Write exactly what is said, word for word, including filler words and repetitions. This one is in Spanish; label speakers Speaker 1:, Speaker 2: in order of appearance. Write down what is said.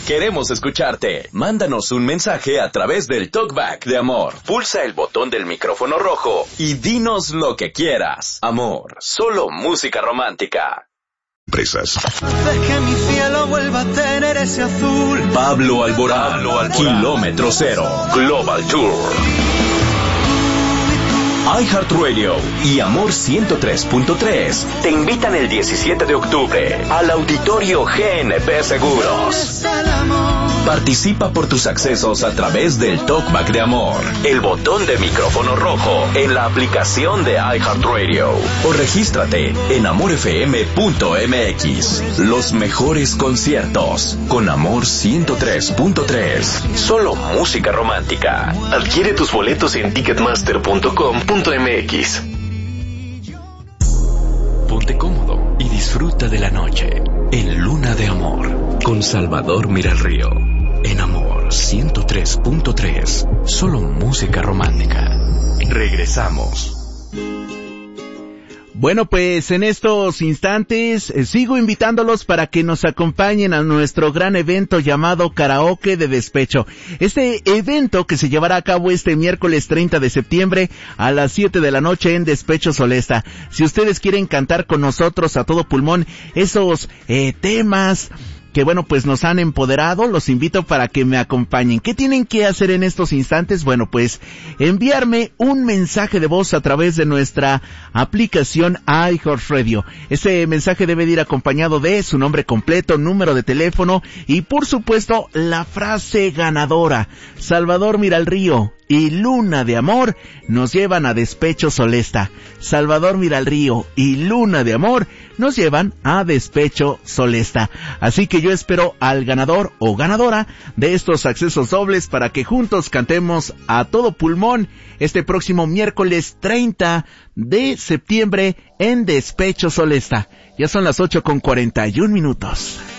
Speaker 1: Queremos escucharte. Mándanos un mensaje a través del Talkback de Amor. Pulsa el botón del micrófono rojo y dinos lo que quieras. Amor, solo música romántica.
Speaker 2: Empresas.
Speaker 3: Haces que mi cielo vuelva a tener ese azul.
Speaker 1: Pablo Alborán, Pablo Alborán. Kilómetro Cero, Global Tour. iHeartRadio y Amor ciento tres punto tres te invitan el diecisiete de octubre al Auditorio G N P Seguros. Participa por tus accesos a través del Talkback de Amor, el botón de micrófono rojo en la aplicación de iHeartRadio o regístrate en amor f m punto m x. Los mejores conciertos con Amor ciento tres punto tres. Solo música romántica. Adquiere tus boletos en ticketmaster punto com punto m x. Ponte cómodo y disfruta de la noche en Luna de Amor con Salvador Miralrío. En Amor ciento tres punto tres, solo música romántica. Regresamos.
Speaker 4: Bueno, pues en estos instantes eh, sigo invitándolos para que nos acompañen a nuestro gran evento llamado Karaoke de Despecho. Este evento que se llevará a cabo este miércoles treinta de septiembre a las siete de la noche en Despecho Solesta. Si ustedes quieren cantar con nosotros a todo pulmón esos eh, temas que bueno, pues nos han empoderado, los invito para que me acompañen. ¿Qué tienen que hacer en estos instantes? Bueno, pues enviarme un mensaje de voz a través de nuestra aplicación iHeartRadio. Ese mensaje debe de ir acompañado de su nombre completo, número de teléfono y por supuesto la frase ganadora. Salvador Miralrío y Luna de Amor nos llevan a Despecho Solesta. Salvador Miralrío y Luna de Amor nos llevan a Despecho Solesta. Así que yo espero al ganador o ganadora de estos accesos dobles para que juntos cantemos a todo pulmón este próximo miércoles treinta de septiembre en Despecho Solesta. Ya son las ocho con cuarenta y un minutos.